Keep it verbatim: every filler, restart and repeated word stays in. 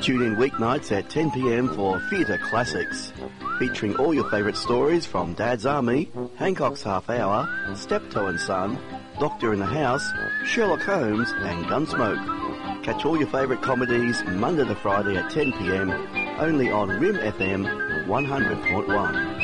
Tune in weeknights at ten p m for Theatre Classics, featuring all your favourite stories from Dad's Army, Hancock's Half Hour, Steptoe and Son, Doctor in the House, Sherlock Holmes and Gunsmoke. Catch all your favourite comedies Monday to Friday at ten p m, only on R I M F M one hundred point one.